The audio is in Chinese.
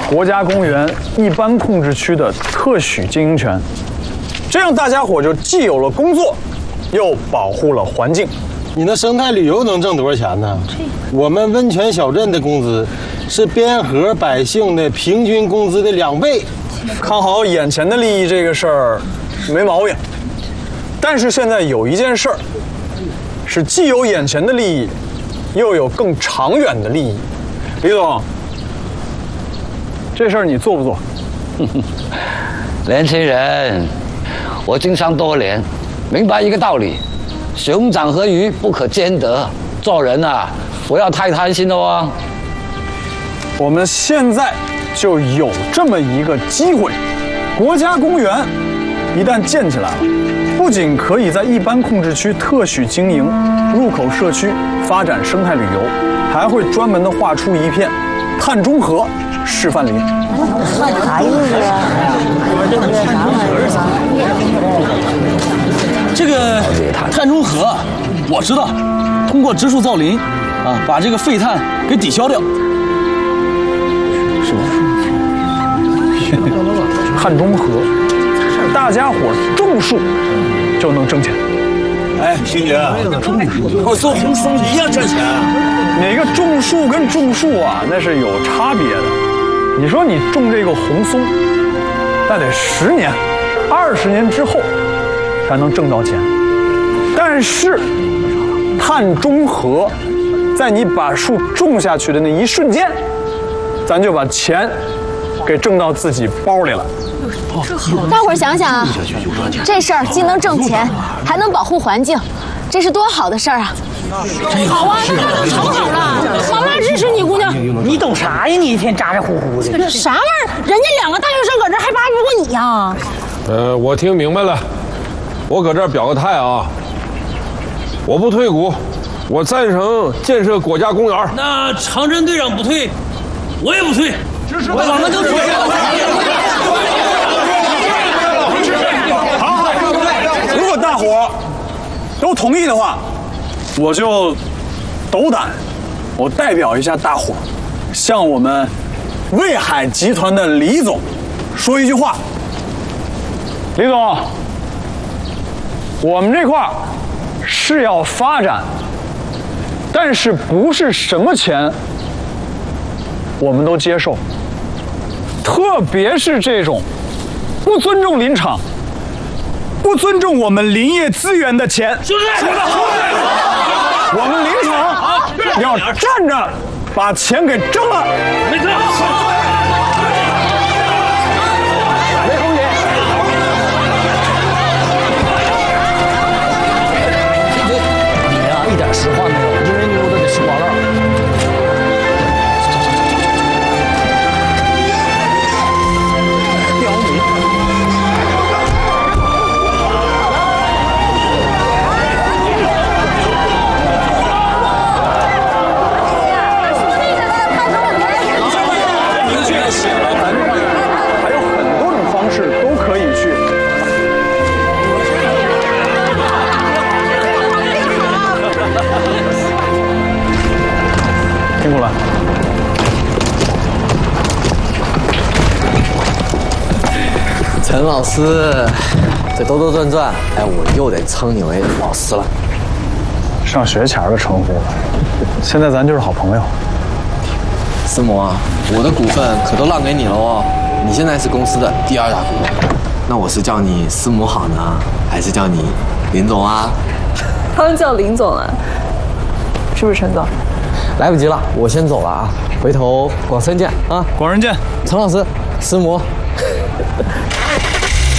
国家公园一般控制区的特许经营权，这样大家伙就既有了工作，又保护了环境。 你那生态旅游能挣多少钱呢？我们温泉小镇的工资是边河百姓的平均工资的2倍。 看好眼前的利益这个事儿没毛病，但是现在有一件事儿是既有眼前的利益，又有更长远的利益。李总，这事儿你做不做？ 年轻人，我经商多年，明白一个道理：熊掌和鱼不可兼得。做人啊，不要太贪心哦。 我们现在就有这么一个机会，国家公园一旦建起来了，不仅可以在一般控制区特许经营入口社区发展生态旅游，还会专门的划出一片碳中和示范林。 啥意思呀？ 这个碳中和，我知道，通过植树造林，把这个废碳给抵消掉。是吧？ 碳中和，大家伙种树就能挣钱。 哎，星爷，我做红松一样挣钱啊！ 哪个种树跟种树啊，那是有差别的。你说你种这个红松，那得10年、20年之后才能挣到钱。但是碳中和，在你把树种下去的那一瞬间，咱就把钱给挣到自己包里了。 大伙儿想想啊，这事儿既能挣钱，还能保护环境，这是多好的事儿啊！ 好啊，那可好了，老伴支持你姑娘。 你懂啥呀？你一天咋咋呼呼的。 啥玩意儿？人家2个大学生搁这还巴不过你呀？ 我听明白了，我搁这儿表个态啊，我不退股，我赞成建设国家公园。 那长征队长不退，我也不退。 我们都退。 好，如果大伙都同意的话，我就斗胆，我代表一下大伙，向我们卫海集团的李总说一句话。李总，我们这块儿是要发展，但是不是什么钱我们都接受，特别是这种不尊重林场、不尊重我们林业资源的钱。 就是说得好， 我们林场要站着把钱给挣了。 没错。 雷红姐，你呀一点实话没有，因为牛都得吃瓜烂。听过来。 陈老师，这兜兜转转，哎，我又得称你为老师了。 上学前的称呼，现在咱就是好朋友。 师母啊，我的股份可都让给你了哦，你现在是公司的第2大股东。那我是叫你师母好呢，还是叫你林总啊？ 当然叫林总了，是不是陈总？ 来不及了，我先走了啊，回头广深见啊！ 广深见， 陈老师，师母。